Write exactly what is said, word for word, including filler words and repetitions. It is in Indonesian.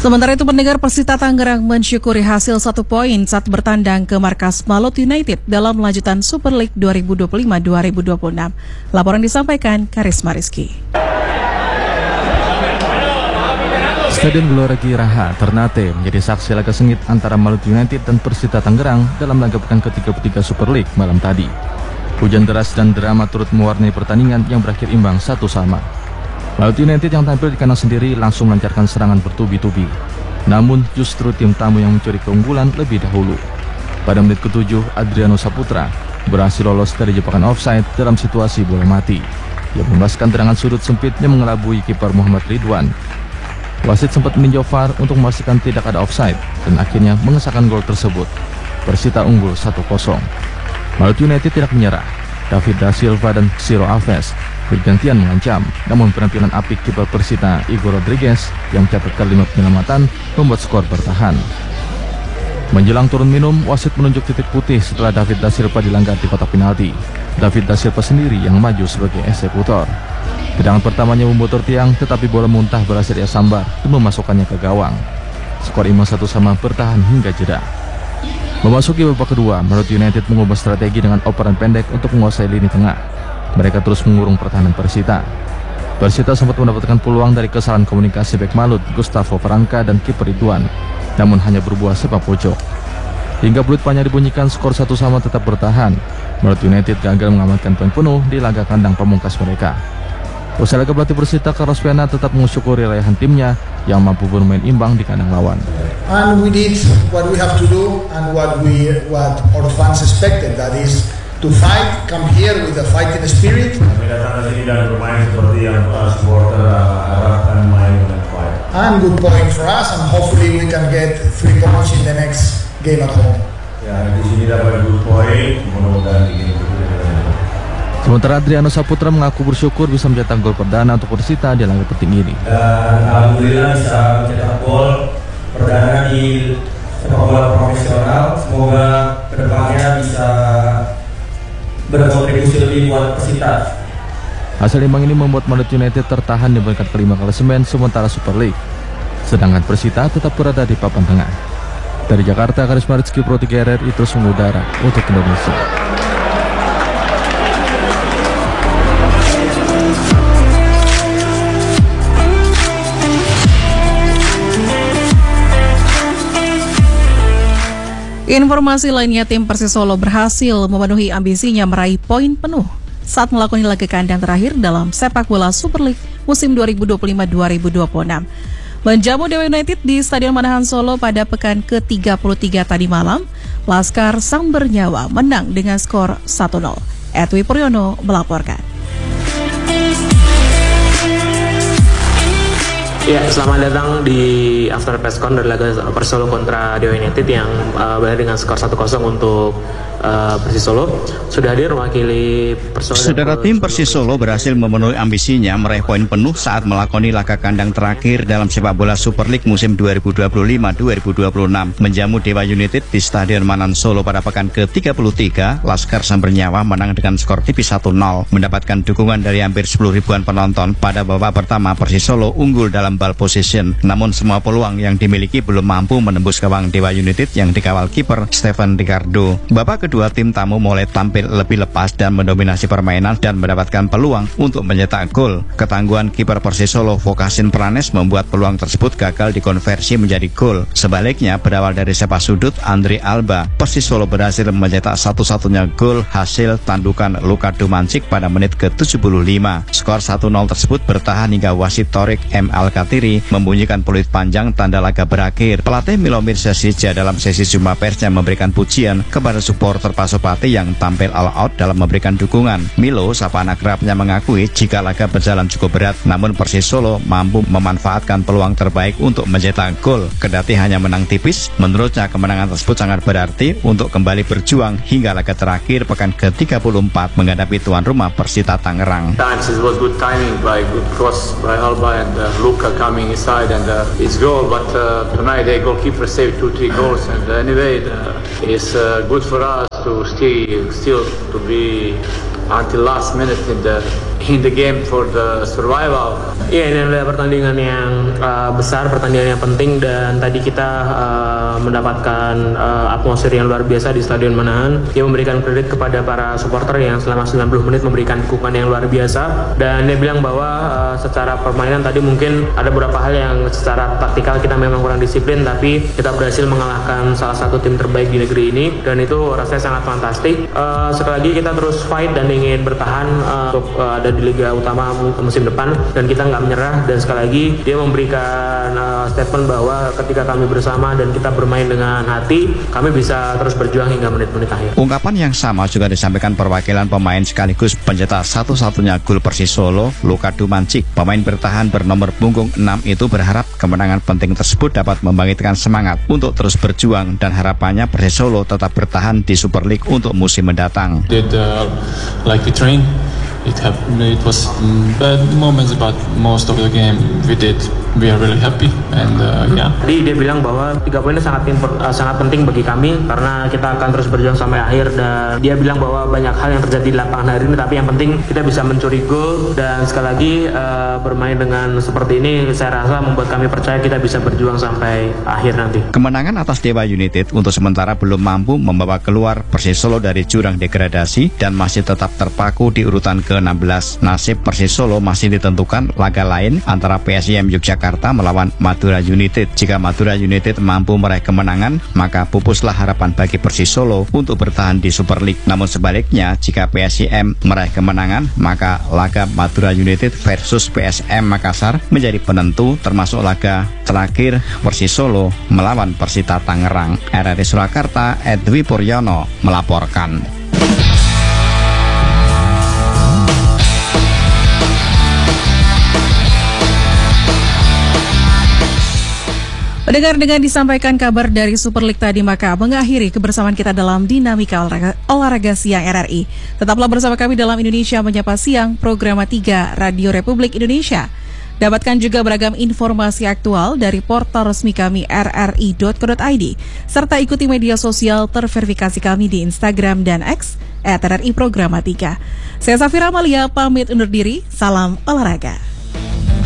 Sementara itu pendengar, Persita Tangerang mensyukuri hasil satu poin saat bertandang ke markas Malut United dalam lanjutan Super League dua ribu dua puluh lima dua ribu dua puluh enam. Laporan disampaikan Karisma Rizky. Stadion Gelora Giraha Ternate menjadi saksi laga sengit antara Malut United dan Persita Tangerang dalam laga pekan ke tiga puluh tiga Super League malam tadi. Hujan deras dan drama turut mewarnai pertandingan yang berakhir imbang satu sama. Malut United yang tampil di kandang sendiri langsung melancarkan serangan bertubi-tubi. Namun justru tim tamu yang mencuri keunggulan lebih dahulu. Pada menit ketujuh, Adriano Saputra berhasil lolos dari jebakan offside dalam situasi bola mati. Ia membebaskan tendangan sudut sempit yang mengelabui kiper Muhammad Ridwan. Wasit sempat meninjau V A R untuk memastikan tidak ada offside dan akhirnya mengesahkan gol tersebut. Persita unggul satu kosong. Malut United tidak menyerah. David Da Silva dan Ciro Alves bergantian mengancam, namun penampilan apik kiper Persita Igor Rodriguez yang mencatatkan lima penyelamatan membuat skor bertahan. Menjelang turun minum, wasit menunjuk titik putih setelah David Da Silva dilanggar di kotak penalti. David Da Silva sendiri yang maju sebagai eksekutor. Tendangan pertamanya membutur tiang, tetapi bola muntah berhasil ia sambar dan memasukkannya ke gawang. Skor imbang satu sama bertahan hingga jeda. Memasuki babak kedua, Malut United mengubah strategi dengan operan pendek untuk menguasai lini tengah. Mereka terus mengurung pertahanan Persita. Persita sempat mendapatkan peluang dari kesalahan komunikasi bek Malut, Gustavo Franca dan kiper Ridwan, namun hanya berbuah sepak pojok. Hingga peluit panjang dibunyikan, skor satu sama tetap bertahan. Malut United gagal mengamankan poin penuh di laga kandang pamungkas mereka. Usai laga, pelatih Persita Carlos Pena tetap mensyukuri raihan timnya yang mampu bermain imbang di kandang lawan. And we did what we have to do and what we what our fans expected, that is to fight, come here with a fighting spirit. Kami datang ke sini dan bermain seperti yang supporter harapkan, main dengan fight. And good point for us, and hopefully we can get three points in the next game at home. Ya, di sini dapat good point, mudah-mudahan di game berikutnya. Sementara Adriano Saputra mengaku bersyukur bisa mencetak gol perdana untuk Persita di laga penting ini. Dan alhamdulillah bisa mencetak gol perdana di sepak bola profesional. Semoga kedepannya bisa berkontribusi lebih buat Persita. Hasil imbang ini membuat Malut United tertahan di peringkat kelima klasemen sementara Super League. Sedangkan Persita tetap berada di papan tengah. Dari Jakarta, Karisma Rizky Pro tiga R R I terus mengudara untuk Indonesia. Informasi lainnya, tim Persis Solo berhasil memenuhi ambisinya meraih poin penuh saat melakoni laga kandang terakhir dalam sepak bola Super League musim dua ribu dua puluh lima dua ribu dua puluh enam. Menjamu Dewa United di Stadion Manahan Solo pada pekan ke tiga puluh tiga tadi malam, Laskar Sang Bernyawa menang dengan skor satu nol. Edwi Puryono melaporkan. Ya, selamat datang di after press con dari laga Persis Solo kontra Dewa United yang uh, berakhir dengan skor satu kosong untuk uh, Persis Solo. Sudah hadir mewakili Persis Solo. Saudara, tim Persis Solo berhasil memenuhi ambisinya meraih poin penuh saat melakoni laga kandang terakhir dalam sepak bola Super League musim dua ribu dua puluh lima dua ribu dua puluh enam. Menjamu Dewa United di Stadion Manahan Solo pada pekan ke tiga puluh tiga, Laskar Sang Bernyawa menang dengan skor tipis satu nol. Mendapatkan dukungan dari hampir sepuluh ribuan penonton. Pada babak pertama, Persis Solo unggul dalam ball possession, namun semua peluang yang dimiliki belum mampu menembus gawang Dewa United yang dikawal kiper Stefan Ricardo. Babak kedua, tim tamu mulai tampil lebih lepas dan mendominasi permainan dan mendapatkan peluang untuk mencetak gol. Ketangguhan kiper Persis Solo Vokasin Pranes membuat peluang tersebut gagal dikonversi menjadi gol. Sebaliknya, berawal dari sepak sudut Andre Alba, Persis Solo berhasil mencetak satu-satunya gol hasil tandukan Luka Dumancic pada menit ke tujuh puluh lima. Skor satu nol tersebut bertahan hingga wasit Torik M. Al-Katiri membunyikan peluit panjang tanda laga berakhir. Pelatih Milomir Sasija dalam sesi jumpa persnya memberikan pujian kepada supporter Pasopati yang tampil all out dalam memberikan dukungan. Milo, sapaan akrabnya, mengakui jika laga berjalan cukup berat, namun Persis Solo mampu memanfaatkan peluang terbaik untuk mencetak gol. Kendati hanya menang tipis, menurutnya kemenangan tersebut sangat berarti untuk kembali berjuang hingga laga terakhir pekan ke tiga puluh empat menghadapi tuan rumah Persita Tangerang. It was good timing by good cross by Alba and uh, Luka coming inside and uh, his goal, but uh, tonight the goalkeeper saved two three goals, and uh, anyway uh, it's uh, good for us to stay still to be until last minute in the in the game for the survival. Iya, ini adalah pertandingan yang uh, besar, pertandingan yang penting, dan tadi kita uh, mendapatkan uh, atmosfer yang luar biasa di Stadion Manahan. Dia memberikan kredit kepada para supporter yang selama sembilan puluh menit memberikan dukungan yang luar biasa, dan dia bilang bahwa uh, secara permainan tadi mungkin ada beberapa hal yang secara taktikal kita memang kurang disiplin, tapi kita berhasil mengalahkan salah satu tim terbaik di negeri ini, dan itu rasanya sangat fantastik. Uh, sekali lagi kita terus fight dan ingin bertahan uh, untuk uh, ada di Liga Utama musim depan, dan kita nggak menyerah. Dan sekali lagi dia memberikan uh, statement bahwa ketika kami bersama dan kita bermain dengan hati, kami bisa terus berjuang hingga menit-menit akhir. Ungkapan yang sama juga disampaikan perwakilan pemain sekaligus pencetak satu-satunya gol Persis Solo, Luka Dumancic. Pemain bertahan bernomor punggung enam itu berharap kemenangan penting tersebut dapat membangkitkan semangat untuk terus berjuang, dan harapannya Persis Solo tetap bertahan di Super League untuk musim mendatang. Did uh, like we train. It have it was um, bad moments, but most of the game we did. We are really happy and uh, yeah. Jadi dia bilang bahwa tiga poin ini sangat uh, sangat penting bagi kami karena kita akan terus berjuang sampai akhir, dan dia bilang bahwa banyak hal yang terjadi di lapangan hari ini, tapi yang penting kita bisa mencuri gol, dan sekali lagi uh, bermain dengan seperti ini saya rasa membuat kami percaya kita bisa berjuang sampai akhir nanti. Kemenangan atas Dewa United untuk sementara belum mampu membawa keluar Persis Solo dari jurang degradasi dan masih tetap terpaku di urutan ke enam belas. Nasib Persis Solo masih ditentukan laga lain antara P S I M Yogyakarta melawan Madura United. Jika Madura United mampu meraih kemenangan, maka pupuslah harapan bagi Persis Solo untuk bertahan di Super League. Namun sebaliknya, jika P S I M meraih kemenangan, maka laga Madura United versus P S M Makassar menjadi penentu, termasuk laga terakhir Persis Solo melawan Persita Tangerang. R R I Surakarta, Edwi Puryono melaporkan. Pendengar, dengan disampaikan kabar dari Super League tadi, maka mengakhiri kebersamaan kita dalam Dinamika Olahraga, Olahraga Siang R R I. Tetaplah bersama kami dalam Indonesia Menyapa Siang, program tiga Radio Republik Indonesia. Dapatkan juga beragam informasi aktual dari portal resmi kami r r i dot co dot i d, serta ikuti media sosial terverifikasi kami di Instagram dan X at R R I Programa tiga. Saya Safira Amalia, pamit undur diri, salam olahraga.